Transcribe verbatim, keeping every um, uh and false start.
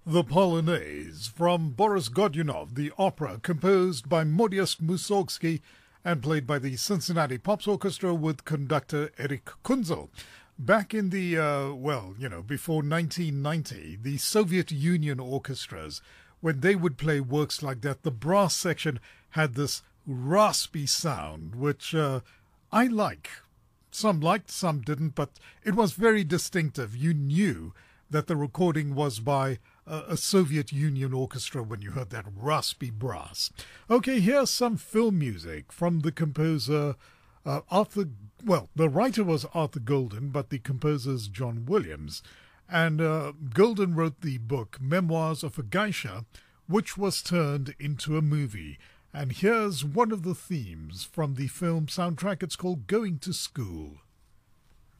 The Polonaise from Boris Godunov, the opera composed by Modest Mussorgsky and played by the Cincinnati Pops Orchestra with conductor Erich Kunzel. Back in the, uh, well, you know, before nineteen ninety, the Soviet Union orchestras, when they would play works like that, the brass section had this raspy sound, which uh, I like. Some liked, some didn't, but it was very distinctive. You knew that the recording was by a, a Soviet Union orchestra when you heard that raspy brass. Okay, here's some film music from the composer uh, Arthur, well, the writer was Arthur Golden, but the composer's John Williams. And uh, Golden wrote the book Memoirs of a Geisha, which was turned into a movie. And here's one of the themes from the film soundtrack. It's called Going to School.